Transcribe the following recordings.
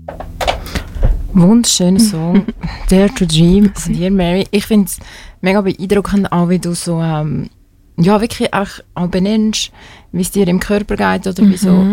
Wunderschöner Song, Dare to Dream von dir, Mary. Ich finde es mega beeindruckend, auch wie du so wirklich auch benennst, wie es dir im Körper geht oder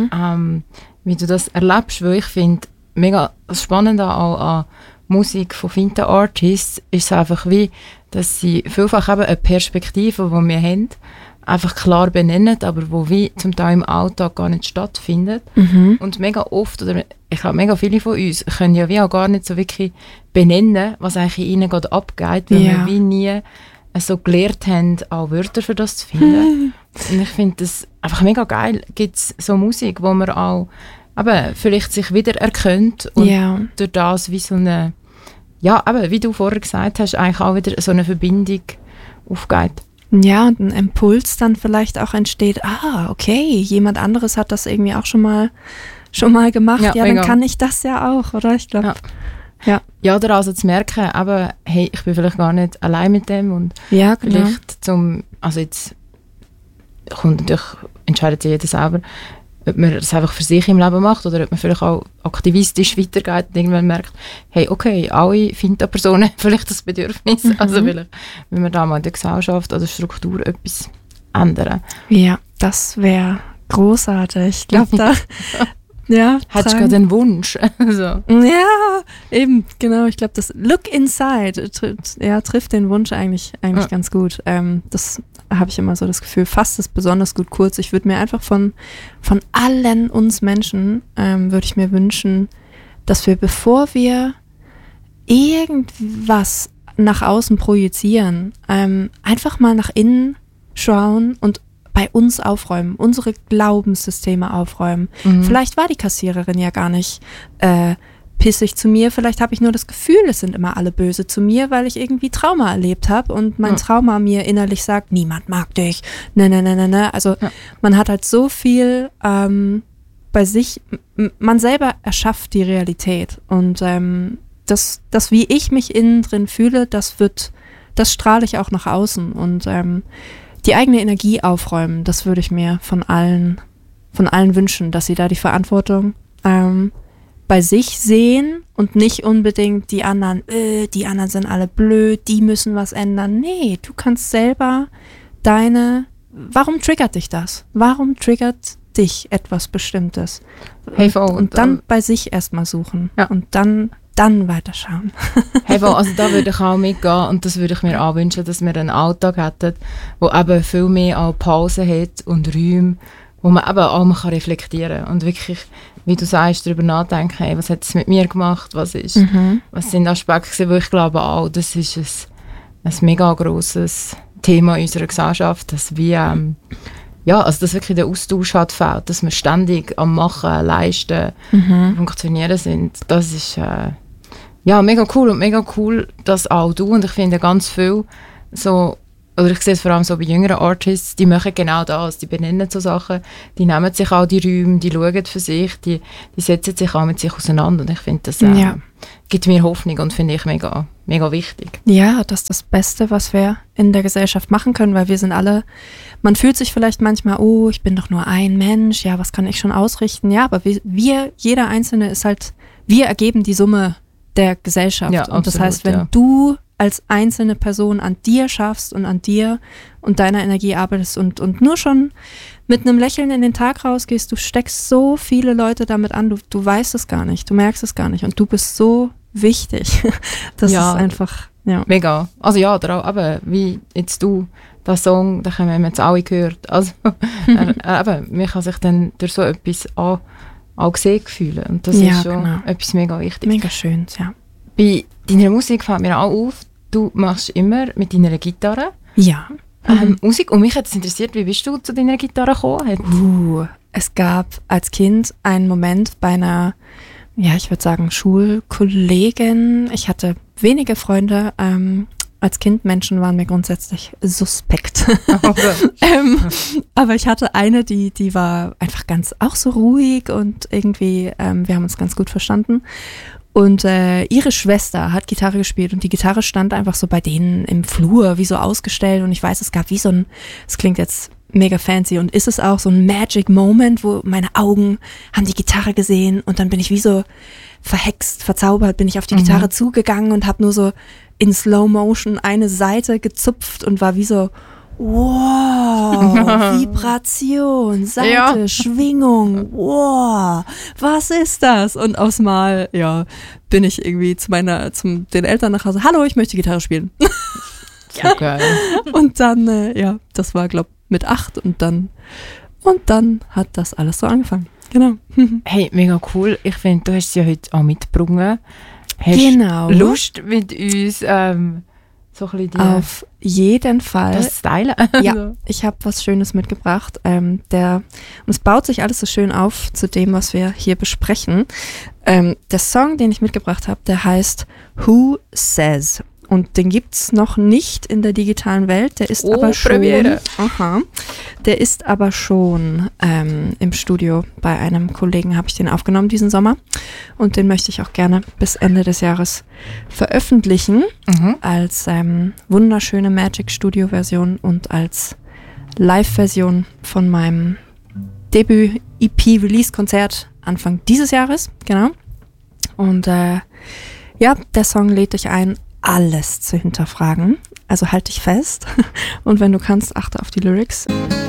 wie du das erlebst, weil ich finde, mega spannend auch an Musik von vielen Artists ist es einfach wie, dass sie vielfach eben eine Perspektive, die wir haben, einfach klar benennen, aber wo wie zum Teil im Alltag gar nicht stattfindet. Und mega oft, oder ich glaube mega viele von uns, können ja wie auch gar nicht so wirklich benennen, was eigentlich in ihnen gerade abgeht, weil wir wie nie so gelernt haben, auch Wörter für das zu finden. Und ich finde das einfach mega geil. Gibt es so Musik, wo man auch vielleicht sich wieder erkennt und durch das wie so eine, wie du vorher gesagt hast, eigentlich auch wieder so eine Verbindung aufgeht. Ja, und ein Impuls dann vielleicht auch entsteht, okay, jemand anderes hat das irgendwie auch schon mal gemacht, dann kann ich das ja auch, oder? Ich glaube, Ja, oder also zu merken, aber hey, ich bin vielleicht gar nicht allein mit dem und vielleicht jetzt kommt natürlich, entscheidet jeder selber, ob man das einfach für sich im Leben macht oder ob man vielleicht auch aktivistisch weitergeht und irgendwann merkt, hey, okay, alle Finta-Personen vielleicht das Bedürfnis, also vielleicht, wenn wir da mal in der Gesellschaft oder Struktur etwas ändern. Ja, das wäre großartig. Ich glaube, da hättest du gerade einen Wunsch? Also. Ja, eben, genau. Ich glaube, das Look Inside trifft den Wunsch eigentlich ganz gut. Das habe ich immer so das Gefühl, fasst es besonders gut kurz. Ich würde mir einfach von allen uns Menschen, würde ich mir wünschen, dass wir, bevor wir irgendwas nach außen projizieren, einfach mal nach innen schauen und bei uns aufräumen, unsere Glaubenssysteme aufräumen. Vielleicht war die Kassiererin ja gar nicht pissig zu mir, vielleicht habe ich nur das Gefühl, es sind immer alle böse zu mir, weil ich irgendwie Trauma erlebt habe und mein Trauma mir innerlich sagt, niemand mag dich, ne. Also man hat halt so viel bei sich, man selber erschafft die Realität und das, wie ich mich innen drin fühle, das strahle ich auch nach außen und die eigene Energie aufräumen, das würde ich mir von allen wünschen, dass sie da die Verantwortung bei sich sehen und nicht unbedingt die anderen sind alle blöd, die müssen was ändern. Nee, du kannst selber warum triggert dich das? Warum triggert dich etwas Bestimmtes? Und dann bei sich erstmal suchen und dann weiterschauen. Also da würde ich auch mitgehen und das würde ich mir auch wünschen, dass wir einen Alltag hätten, wo eben viel mehr auch Pausen hat und Räume, wo man eben auch mal reflektieren kann und wirklich, wie du sagst, darüber nachdenken, hey, was hat es mit mir gemacht, was sind Aspekte, wo ich glaube auch, das ist ein mega grosses Thema in unserer Gesellschaft, dass dass wirklich der Austausch fehlt, dass wir ständig am Machen, Leisten, Funktionieren sind. Das ist mega cool und mega cool, dass auch du und ich finde ganz viel so, oder ich sehe es vor allem so bei jüngeren Artists, die machen genau das, die benennen so Sachen, die nehmen sich auch die Räume, die schauen für sich, die setzen sich auch mit sich auseinander und ich finde, das gibt mir Hoffnung und finde ich mega, mega wichtig. Ja, das ist das Beste, was wir in der Gesellschaft machen können, weil wir sind alle, man fühlt sich vielleicht manchmal, ich bin doch nur ein Mensch, ja, was kann ich schon ausrichten? Ja, aber wir jeder Einzelne ist halt, wir ergeben die Summe der Gesellschaft. Ja, und das heißt, wenn du als einzelne Person an dir schaffst und an dir und deiner Energie arbeitest und nur schon mit einem Lächeln in den Tag rausgehst, du steckst so viele Leute damit an, du weißt es gar nicht, du merkst es gar nicht und du bist so wichtig. Das ist einfach, mega. Also aber wie jetzt du, der Song, den haben wir jetzt alle gehört. Also man kann sich dann durch so etwas auch gesehen fühlen und das ist schon etwas mega Wichtiges. Mega Schönes, ja. Bei deiner Musik fällt mir auch auf, du machst immer mit deiner Gitarre Musik. Und mich hat es interessiert, wie bist du zu deiner Gitarre gekommen? Es gab als Kind einen Moment bei einer, ich würde sagen, Schulkollegin. Ich hatte wenige Freunde. Als Kind, Menschen waren mir grundsätzlich suspekt. Aber ich hatte eine, die war einfach auch so ruhig und irgendwie, wir haben uns ganz gut verstanden. Und ihre Schwester hat Gitarre gespielt und die Gitarre stand einfach so bei denen im Flur, wie so ausgestellt. Und ich weiß, es gab wie so es klingt jetzt mega fancy und ist es auch so ein Magic Moment, wo meine Augen haben die Gitarre gesehen und dann bin ich wie so verhext, verzaubert, bin ich auf die Gitarre zugegangen und habe nur so in Slow Motion eine Seite gezupft und war wie so, wow, Vibration, Seite, Schwingung, wow, was ist das? Und aufs Mal, bin ich irgendwie zu den Eltern nach Hause, hallo, ich möchte Gitarre spielen. So geil. Und dann, das war, glaube ich, mit 8 und dann hat das alles so angefangen. Genau. Hey, mega cool. Ich finde, du hast sie ja heute auch mitgebracht. Hast Genau. Lust mit uns so ein bisschen auf jeden Fall. Das stylen? Ja, ich habe was Schönes mitgebracht. Und es baut sich alles so schön auf zu dem, was wir hier besprechen. Der Song, den ich mitgebracht habe, der heißt Who Says? Und den gibt's noch nicht in der digitalen Welt. Der ist aber schon. Premiere. Aha. Der ist aber schon im Studio bei einem Kollegen, habe ich den aufgenommen diesen Sommer. Und den möchte ich auch gerne bis Ende des Jahres veröffentlichen. Als wunderschöne Magic Studio Version und als Live-Version von meinem Debüt-EP-Release-Konzert Anfang dieses Jahres. Genau. Und der Song lädt dich ein, alles zu hinterfragen. Also halt dich fest und wenn du kannst, achte auf die Lyrics.